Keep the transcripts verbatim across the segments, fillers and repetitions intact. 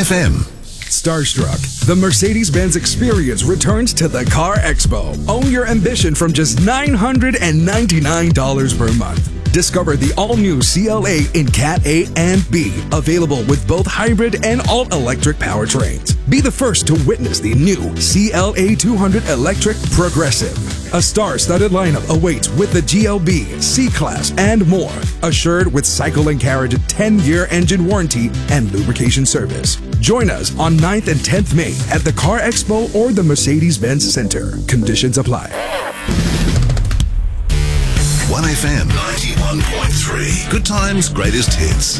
F M. Starstruck, the Mercedes-Benz experience returns to the Car Expo. Own your ambition from just nine hundred ninety-nine dollars per month. Discover the all-new C L A in Cat A and B, available with both hybrid and all-electric powertrains. Be the first to witness the new C L A two hundred Electric Progressive. A star-studded lineup awaits with the G L B, C-Class, and more. Assured with Cycle and Carriage ten-year engine warranty and lubrication service. Join us on ninth and tenth of May at the Car Expo or the Mercedes-Benz Center. Conditions apply. one F M ninety-one point three. Good times, greatest hits.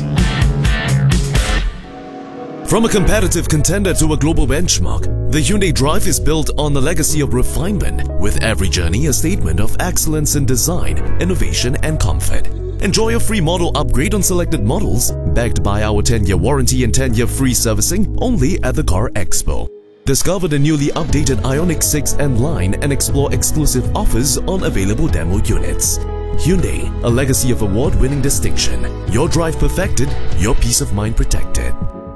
From a competitive contender to a global benchmark, the Hyundai Drive is built on a legacy of refinement, with every journey a statement of excellence in design, innovation, and comfort. Enjoy a free model upgrade on selected models, backed by our ten-year warranty and ten-year free servicing only at the Car Expo. Discover the newly updated Ioniq six N line and explore exclusive offers on available demo units. Hyundai, a legacy of award-winning distinction. Your drive perfected, your peace of mind protected.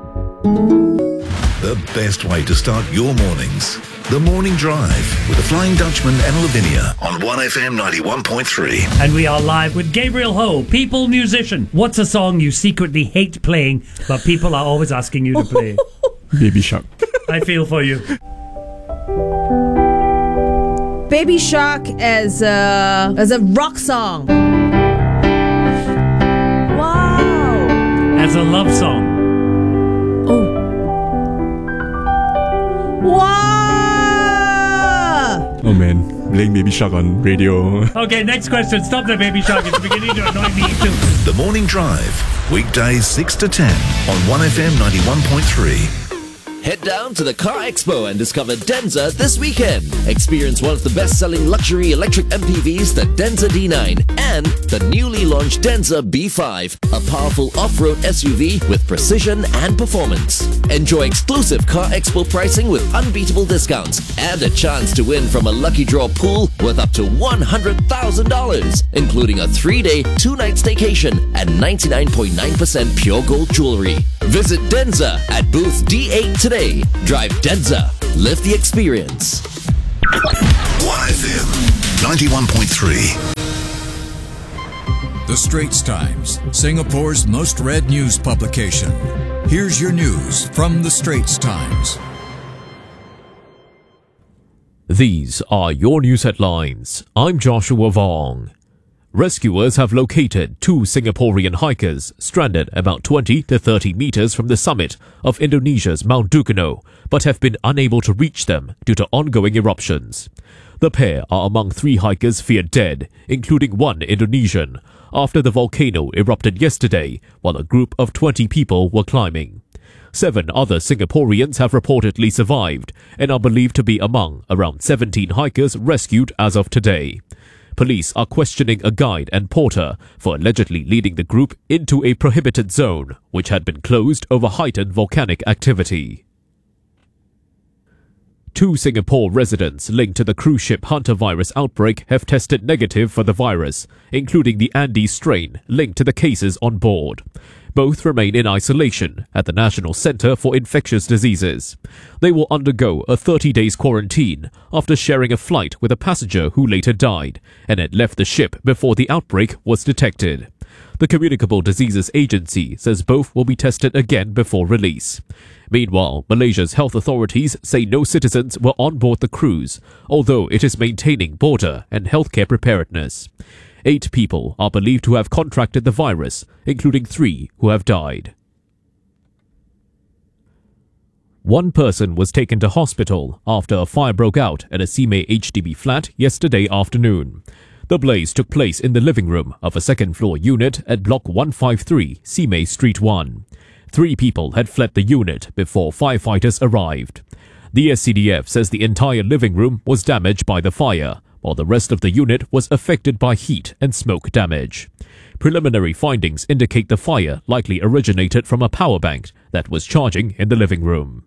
The best way to start your mornings. The Morning Drive with the Flying Dutchman and Lavinia on one F M ninety-one point three. And we are live with Gabriel Ho, people musician. What's a song you secretly hate playing, but people are always asking you to play? Baby Shark. I feel for you. Baby Shark as a, as a rock song. Wow. As a love song. Oh. Wow. Oh man, playing Baby Shark on radio. Okay, next question. Stop the Baby Shark. It's beginning to annoy me too. The Morning Drive, weekdays six to ten on one F M ninety-one point three. Head down to the Car Expo and discover Denza this weekend. Experience one of the best-selling luxury electric M P Vs, the Denza D nine, and the newly launched Denza B five, a powerful off-road S U V with precision and performance. Enjoy exclusive Car Expo pricing with unbeatable discounts and a chance to win from a lucky draw pool worth up to one hundred thousand dollars, including a three-day, two-night staycation and ninety-nine point nine percent pure gold jewelry. Visit Denza at booth D eight today. Drive Denza. Live the experience. one F M ninety-one point three. The Straits Times, Singapore's most read news publication. Here's your news from The Straits Times. These are your news headlines. I'm Joshua Vong. Rescuers have located two Singaporean hikers stranded about twenty to thirty meters from the summit of Indonesia's Mount Dukono, but have been unable to reach them due to ongoing eruptions. The pair are among three hikers feared dead, including one Indonesian, after the volcano erupted yesterday while a group of twenty people were climbing. Seven other Singaporeans have reportedly survived and are believed to be among around seventeen hikers rescued as of today. Police are questioning a guide and porter for allegedly leading the group into a prohibited zone, which had been closed over heightened volcanic activity. Two Singapore residents linked to the cruise ship hantavirus outbreak have tested negative for the virus, including the Andes strain linked to the cases on board. Both remain in isolation at the National Centre for Infectious Diseases. They will undergo a thirty days quarantine after sharing a flight with a passenger who later died and had left the ship before the outbreak was detected. The Communicable Diseases Agency says both will be tested again before release. Meanwhile, Malaysia's health authorities say no citizens were on board the cruise, although it is maintaining border and healthcare preparedness. Eight people are believed to have contracted the virus, including three who have died. One person was taken to hospital after a fire broke out at a Simei H D B flat yesterday afternoon. The blaze took place in the living room of a second-floor unit at Block one fifty-three, Simei Street one. Three people had fled the unit before firefighters arrived. The S C D F says the entire living room was damaged by the fire, while the rest of the unit was affected by heat and smoke damage. Preliminary findings indicate the fire likely originated from a power bank that was charging in the living room.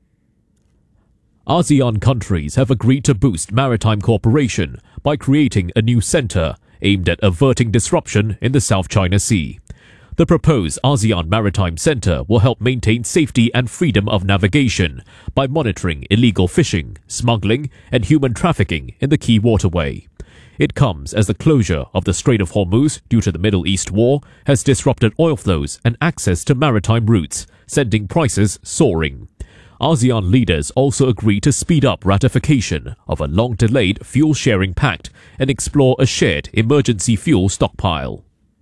ASEAN countries have agreed to boost maritime cooperation by creating a new centre aimed at averting disruption in the South China Sea. The proposed ASEAN Maritime Centre will help maintain safety and freedom of navigation by monitoring illegal fishing, smuggling, and human trafficking in the key waterway. It comes as the closure of the Strait of Hormuz due to the Middle East war has disrupted oil flows and access to maritime routes, sending prices soaring. ASEAN leaders also agreed to speed up ratification of a long-delayed fuel-sharing pact and explore a shared emergency fuel stockpile.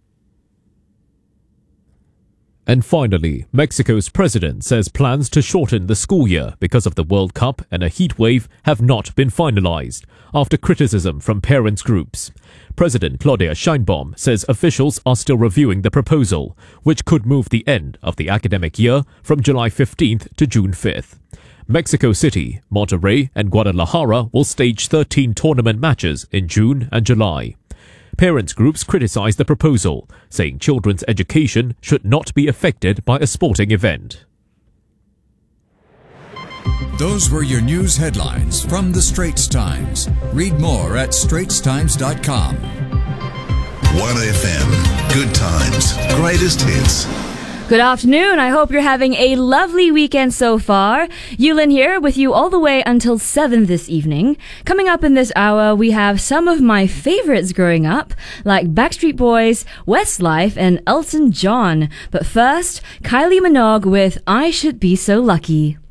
And finally, Mexico's president says plans to shorten the school year because of the World Cup and a heat wave have not been finalized, after criticism from parents' groups. President Claudia Sheinbaum says officials are still reviewing the proposal, which could move the end of the academic year from July fifteenth to June fifth. Mexico City, Monterrey, and Guadalajara will stage thirteen tournament matches in June and July. Parents' groups criticized the proposal, saying children's education should not be affected by a sporting event. Those were your news headlines from the Straits Times. Read more at straits times dot com. one F M. Good times. Greatest hits. Good afternoon. I hope you're having a lovely weekend so far. Yulin here with you all the way until seven this evening. Coming up in this hour, we have some of my favorites growing up, like Backstreet Boys, Westlife, and Elton John. But first, Kylie Minogue with I Should Be So Lucky.